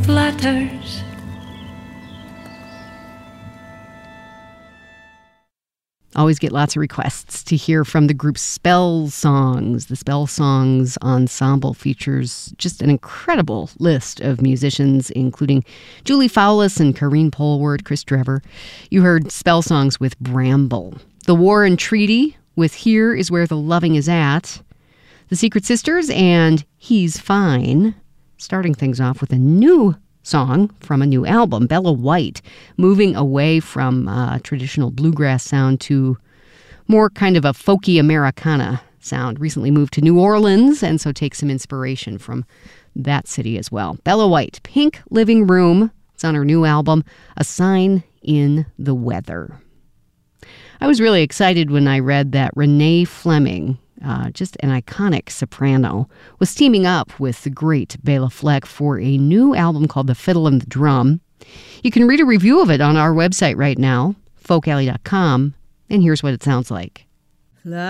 flutters. Always get lots of requests to hear from the group Spell Songs. The Spell Songs ensemble features just an incredible list of musicians, including Julie Fowlis and Karine Polwart, Chris Drever. You heard Spell Songs with Bramble. The War and Treaty with Here Is Where the Loving Is At. The Secret Sisters and He's Fine. Starting things off with a new song from a new album, Bella White, moving away from traditional bluegrass sound to more kind of a folky Americana sound. Recently moved to New Orleans, and so takes some inspiration from that city as well. Bella White, Pink Living Room. It's on her new album, A Sign in the Weather. I was really excited when I read that Renee Fleming, just an iconic soprano, was teaming up with the great Bela Fleck for a new album called The Fiddle and the Drum. You can read a review of it on our website right now, folkalley.com, and here's what it sounds like.